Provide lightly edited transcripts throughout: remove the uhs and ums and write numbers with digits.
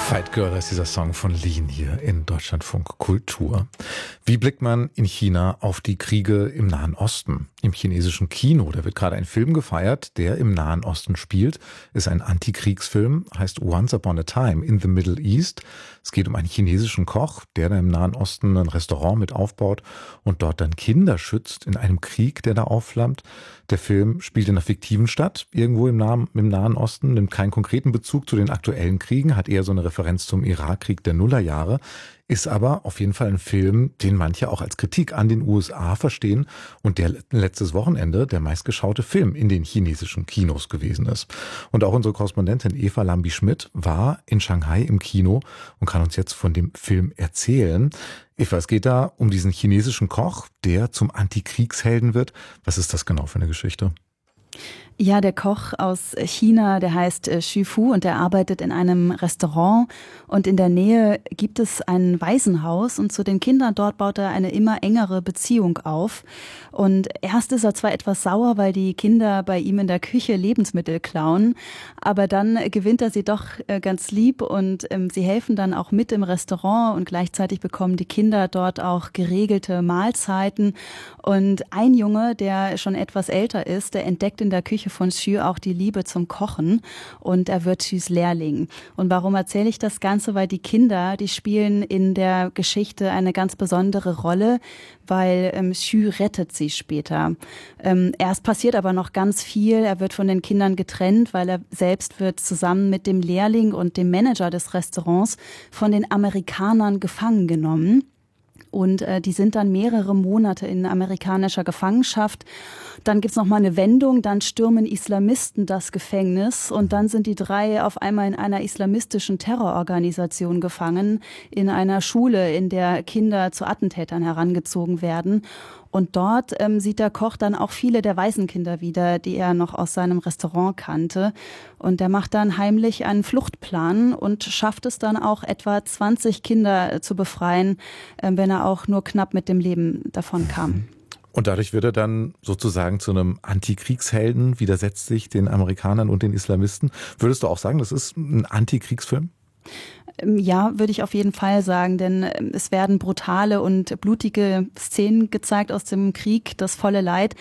Fight Girl ist dieser Song von Lin hier in Deutschlandfunk Kultur. Wie blickt man in China auf die Kriege im Nahen Osten? Im chinesischen Kino, da wird gerade ein Film gefeiert, der im Nahen Osten spielt. Ist ein Antikriegsfilm, heißt Once Upon a Time in the Middle East. Es geht um einen chinesischen Koch, der da im Nahen Osten ein Restaurant mit aufbaut und dort dann Kinder schützt in einem Krieg, der da aufflammt. Der Film spielt in einer fiktiven Stadt, irgendwo im Nahen Osten, nimmt keinen konkreten Bezug zu den aktuellen Kriegen, hat eher so eine Referenz zum Irakkrieg der Nullerjahre, ist aber auf jeden Fall ein Film, den manche auch als Kritik an den USA verstehen und der letztes Wochenende der meistgeschaute Film in den chinesischen Kinos gewesen ist. Und auch unsere Korrespondentin Eva Lambi-Schmidt war in Shanghai im Kino und kann uns jetzt von dem Film erzählen. Eva, es geht da um diesen chinesischen Koch, der zum Antikriegshelden wird. Was ist das genau für eine Geschichte? Ja, der Koch aus China, der heißt Xu Fu und der arbeitet in einem Restaurant und in der Nähe gibt es ein Waisenhaus und zu den Kindern dort baut er eine immer engere Beziehung auf. Und erst ist er zwar etwas sauer, weil die Kinder bei ihm in der Küche Lebensmittel klauen, aber dann gewinnt er sie doch ganz lieb und sie helfen dann auch mit im Restaurant und gleichzeitig bekommen die Kinder dort auch geregelte Mahlzeiten. Und ein Junge, der schon etwas älter ist, der entdeckt in der Küche von Xu auch die Liebe zum Kochen und er wird Xus Lehrling. Und warum erzähle ich das Ganze? Weil die Kinder, die spielen in der Geschichte eine ganz besondere Rolle, weil Xu rettet sie später. Erst passiert aber noch ganz viel. Er wird von den Kindern getrennt, weil er selbst wird zusammen mit dem Lehrling und dem Manager des Restaurants von den Amerikanern gefangen genommen. Und die sind dann mehrere Monate in amerikanischer Gefangenschaft. Dann gibt's noch mal eine Wendung, dann stürmen Islamisten das Gefängnis und dann sind die drei auf einmal in einer islamistischen Terrororganisation gefangen, in einer Schule, in der Kinder zu Attentätern herangezogen werden. Und dort sieht der Koch dann auch viele der Waisenkinder wieder, die er noch aus seinem Restaurant kannte. Und er macht dann heimlich einen Fluchtplan und schafft es dann auch, etwa 20 Kinder zu befreien, wenn er auch nur knapp mit dem Leben davon kam. Und dadurch wird er dann sozusagen zu einem Antikriegshelden, widersetzt sich den Amerikanern und den Islamisten. Würdest du auch sagen, das ist ein Antikriegsfilm? Ja, würde ich auf jeden Fall sagen, denn es werden brutale und blutige Szenen gezeigt aus dem Krieg, das volle Leid.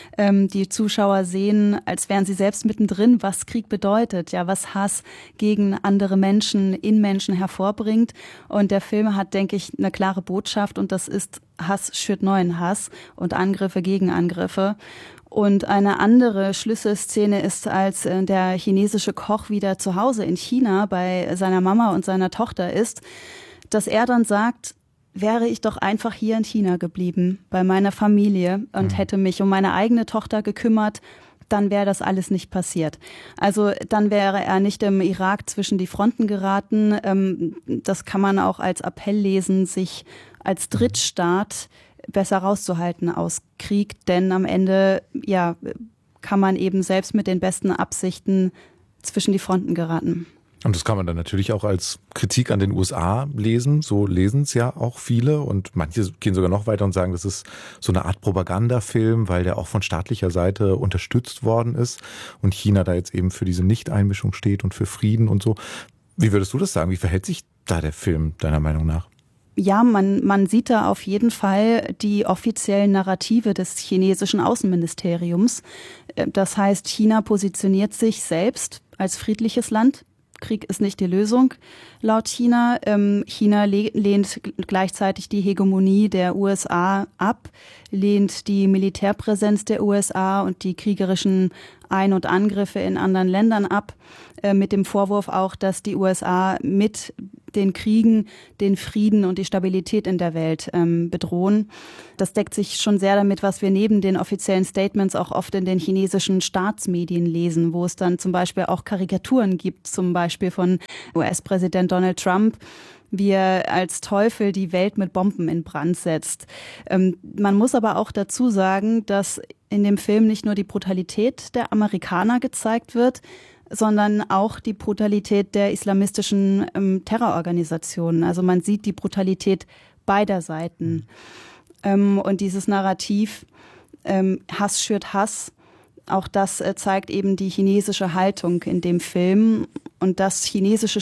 Die Zuschauer sehen, als wären sie selbst mittendrin, was Krieg bedeutet, ja, was Hass gegen andere Menschen, in Menschen hervorbringt. Und der Film hat, denke ich, eine klare Botschaft und das ist: Hass schürt neuen Hass und Angriffe gegen Angriffe. Und eine andere Schlüsselszene ist, als der chinesische Koch wieder zu Hause in China bei seiner Mama und seiner Tochter ist, dass er dann sagt: Wäre ich doch einfach hier in China geblieben, bei meiner Familie und hätte mich um meine eigene Tochter gekümmert, dann wäre das alles nicht passiert. Also dann wäre er nicht im Irak zwischen die Fronten geraten. Das kann man auch als Appell lesen, sich als Drittstaat besser rauszuhalten aus Krieg, denn am Ende ja kann man eben selbst mit den besten Absichten zwischen die Fronten geraten. Und das kann man dann natürlich auch als Kritik an den USA lesen. So lesen es ja auch viele und manche gehen sogar noch weiter und sagen, das ist so eine Art Propagandafilm, weil der auch von staatlicher Seite unterstützt worden ist und China da jetzt eben für diese Nichteinmischung steht und für Frieden und so. Wie würdest du das sagen? Wie verhält sich da der Film deiner Meinung nach? Ja, man sieht da auf jeden Fall die offiziellen Narrative des chinesischen Außenministeriums. Das heißt, China positioniert sich selbst als friedliches Land. Krieg ist nicht die Lösung, laut China. China lehnt gleichzeitig die Hegemonie der USA ab, lehnt die Militärpräsenz der USA und die kriegerischen Ein- und Angriffe in anderen Ländern ab, mit dem Vorwurf auch, dass die USA mit den Kriegen den Frieden und die Stabilität in der Welt bedrohen. Das deckt sich schon sehr damit, was wir neben den offiziellen Statements auch oft in den chinesischen Staatsmedien lesen, wo es dann zum Beispiel auch Karikaturen gibt, zum Beispiel von US-Präsident Donald Trump, wie er als Teufel die Welt mit Bomben in Brand setzt. Man muss aber auch dazu sagen, dass in dem Film nicht nur die Brutalität der Amerikaner gezeigt wird, sondern auch die Brutalität der islamistischen Terrororganisationen. Also man sieht die Brutalität beider Seiten. Und dieses Narrativ, Hass schürt Hass, auch das zeigt eben die chinesische Haltung in dem Film. Und das chinesische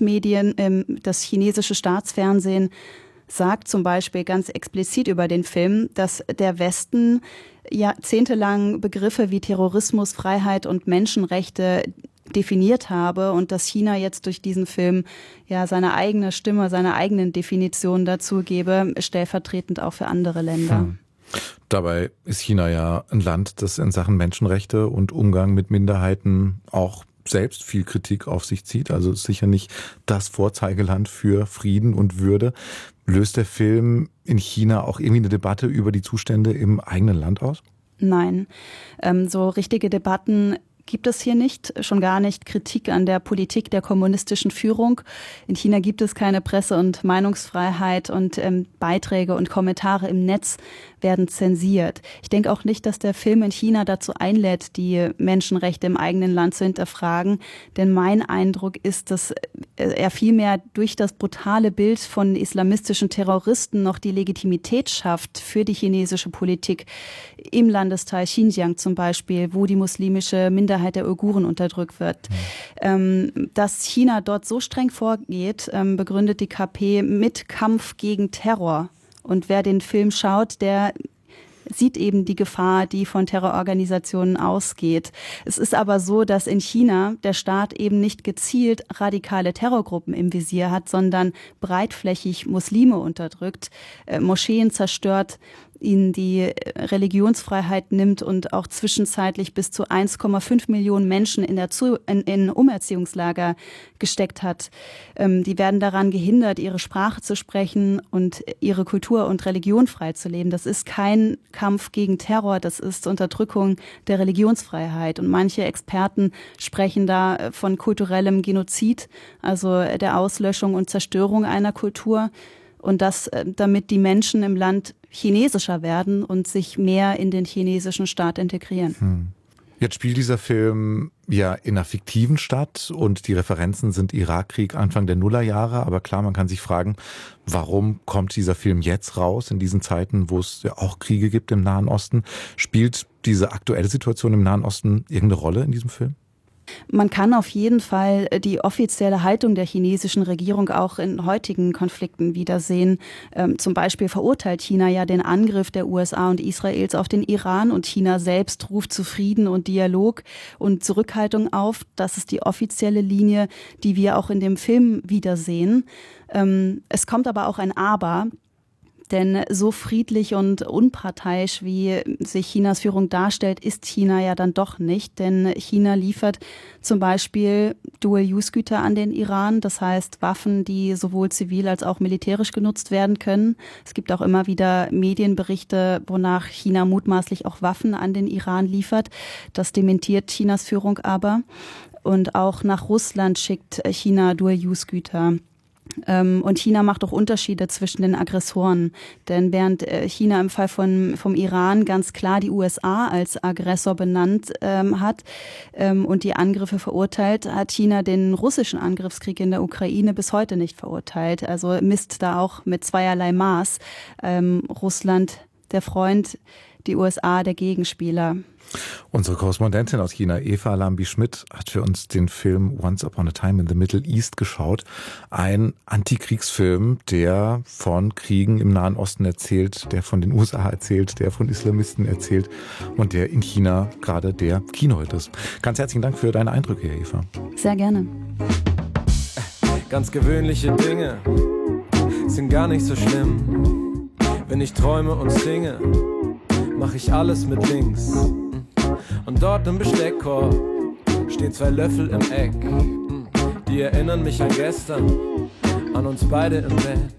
Staatsfernsehen sagt zum Beispiel ganz explizit über den Film, dass der Westen jahrzehntelang Begriffe wie Terrorismus, Freiheit und Menschenrechte definiert habe und dass China jetzt durch diesen Film seine eigene Stimme, seine eigenen Definitionen dazu gebe, stellvertretend auch für andere Länder. Dabei ist China ja ein Land, das in Sachen Menschenrechte und Umgang mit Minderheiten auch selbst viel Kritik auf sich zieht. Also ist sicher nicht das Vorzeigeland für Frieden und Würde. Löst der Film in China auch irgendwie eine Debatte über die Zustände im eigenen Land aus? Nein, so richtige Debatten gibt es hier nicht, schon gar nicht Kritik an der Politik der kommunistischen Führung. In China gibt es keine Presse- und Meinungsfreiheit und Beiträge und Kommentare im Netz werden zensiert. Ich denke auch nicht, dass der Film in China dazu einlädt, die Menschenrechte im eigenen Land zu hinterfragen. Denn mein Eindruck ist, dass er vielmehr durch das brutale Bild von islamistischen Terroristen noch die Legitimität schafft für die chinesische Politik im Landesteil Xinjiang zum Beispiel, wo die muslimische Minderheit der Uiguren unterdrückt wird. Dass China dort so streng vorgeht, begründet die KP mit Kampf gegen Terror. Und wer den Film schaut, der sieht eben die Gefahr, die von Terrororganisationen ausgeht. Es ist aber so, dass in China der Staat eben nicht gezielt radikale Terrorgruppen im Visier hat, sondern breitflächig Muslime unterdrückt, Moscheen zerstört, ihnen die Religionsfreiheit nimmt und auch zwischenzeitlich bis zu 1,5 Millionen Menschen in Umerziehungslager gesteckt hat. Die werden daran gehindert, ihre Sprache zu sprechen und ihre Kultur und Religion freizuleben. Das ist kein Kampf gegen Terror, das ist Unterdrückung der Religionsfreiheit. Und manche Experten sprechen da von kulturellem Genozid, also der Auslöschung und Zerstörung einer Kultur. Und das, damit die Menschen im Land chinesischer werden und sich mehr in den chinesischen Staat integrieren. Jetzt spielt dieser Film ja in einer fiktiven Stadt und die Referenzen sind Irakkrieg Anfang der Nullerjahre. Aber klar, man kann sich fragen, warum kommt dieser Film jetzt raus in diesen Zeiten, wo es ja auch Kriege gibt im Nahen Osten? Spielt diese aktuelle Situation im Nahen Osten irgendeine Rolle in diesem Film? Man kann auf jeden Fall die offizielle Haltung der chinesischen Regierung auch in heutigen Konflikten wiedersehen. Zum Beispiel verurteilt China ja den Angriff der USA und Israels auf den Iran und China selbst ruft zu Frieden und Dialog und Zurückhaltung auf. Das ist die offizielle Linie, die wir auch in dem Film wiedersehen. Es kommt aber auch ein Aber. Denn so friedlich und unparteiisch, wie sich Chinas Führung darstellt, ist China ja dann doch nicht. Denn China liefert zum Beispiel Dual-Use-Güter an den Iran, das heißt Waffen, die sowohl zivil als auch militärisch genutzt werden können. Es gibt auch immer wieder Medienberichte, wonach China mutmaßlich auch Waffen an den Iran liefert. Das dementiert Chinas Führung aber. Und auch nach Russland schickt China Dual-Use-Güter. Und China macht auch Unterschiede zwischen den Aggressoren. Denn während China im Fall vom Iran ganz klar die USA als Aggressor benannt hat und die Angriffe verurteilt, hat China den russischen Angriffskrieg in der Ukraine bis heute nicht verurteilt. Also misst da auch mit zweierlei Maß. Russland der Freund, die USA der Gegenspieler. Unsere Korrespondentin aus China, Eva Lambi-Schmidt, hat für uns den Film Once Upon a Time in the Middle East geschaut. Ein Antikriegsfilm, der von Kriegen im Nahen Osten erzählt, der von den USA erzählt, der von Islamisten erzählt und der in China gerade der Kinohit ist. Ganz herzlichen Dank für deine Eindrücke, Eva. Sehr gerne. Ganz gewöhnliche Dinge sind gar nicht so schlimm. Wenn ich träume und singe, mach ich alles mit links. Und dort im Besteckkorb stehen 2 Löffel im Eck. Die erinnern mich an gestern, an uns beide im Bett.